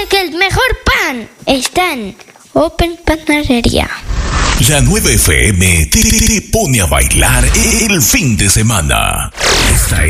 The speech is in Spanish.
que el mejor pan está en Open Panadería. La 9 FM te pone a bailar el fin de semana.